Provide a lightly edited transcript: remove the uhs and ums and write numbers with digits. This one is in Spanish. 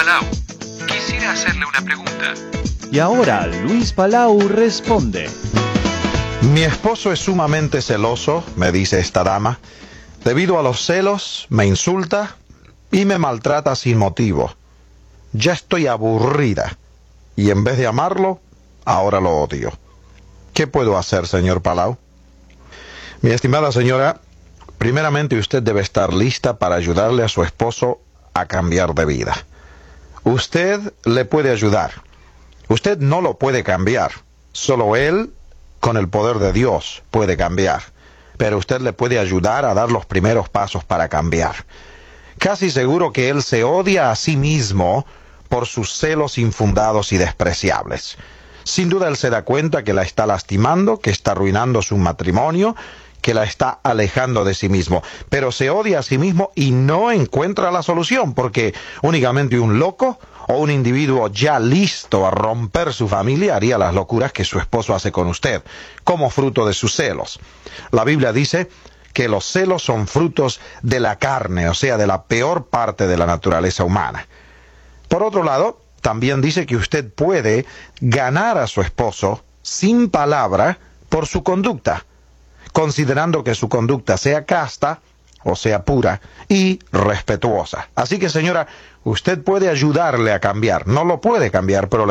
Palau. Quisiera hacerle una pregunta. Y ahora Luis Palau responde. Mi esposo es sumamente celoso, me dice esta dama. Debido a los celos, me insulta y me maltrata sin motivo. Ya estoy aburrida y en vez de amarlo, ahora lo odio. ¿Qué puedo hacer, señor Palau? Mi estimada señora, primeramente usted debe estar lista para ayudarle a su esposo a cambiar de vida. Usted le puede ayudar. Usted no lo puede cambiar. Solo él, con el poder de Dios, puede cambiar. Pero usted le puede ayudar a dar los primeros pasos para cambiar. Casi seguro que él se odia a sí mismo por sus celos infundados y despreciables. Sin duda él se da cuenta que la está lastimando, que está arruinando su matrimonio, que la está alejando de sí mismo. Pero se odia a sí mismo y no encuentra la solución, porque únicamente un loco o un individuo ya listo a romper su familia haría las locuras que su esposo hace con usted, como fruto de sus celos. La Biblia dice que los celos son frutos de la carne, o sea, de la peor parte de la naturaleza humana. Por otro lado, también dice que usted puede ganar a su esposo sin palabra por su conducta, considerando que su conducta sea casta, o sea pura, y respetuosa. Así que, señora, usted puede ayudarle a cambiar. No lo puede cambiar, pero